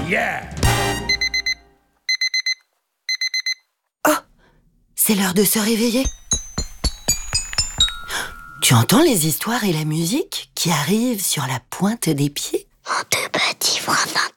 Yeah! Oh, c'est l'heure de se réveiller. Tu entends les histoires et la musique qui arrivent sur la pointe des pieds? On te bâtit vraiment